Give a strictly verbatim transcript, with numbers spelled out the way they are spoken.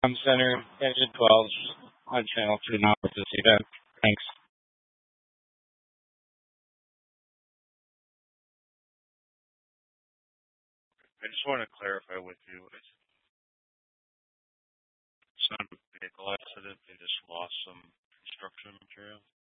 Um, Center, Engine twelve on Channel two now with this event. Thanks. I just want to clarify with you. It's not a vehicle accident. They just lost some construction material.